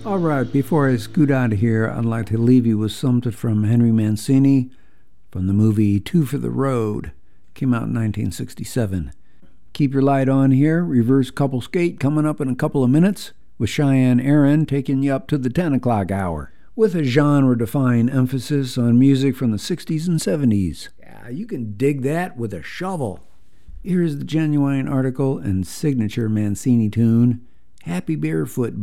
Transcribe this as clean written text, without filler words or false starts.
All right, before I scoot out of here, I'd like to leave you with something from Henry Mancini from the movie Two for the Road. Came out in 1967. Keep your light on here. Reverse couple skate coming up in a couple of minutes with Cheyenne Aaron taking you up to the 10 o'clock hour with a genre-defined emphasis on music from the 60s and 70s. Yeah, you can dig that with a shovel. Here's the Genuine article and signature Mancini tune, Happy Barefoot